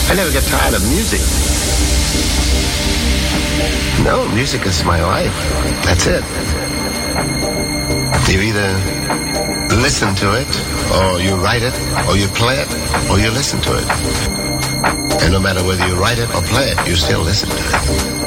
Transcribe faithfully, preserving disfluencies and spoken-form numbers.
I never get tired of music. No, music is my life. That's it. You either listen to it, or you write it, or you play it, or you listen to it. And no matter whether you write it or play it, you still listen to it.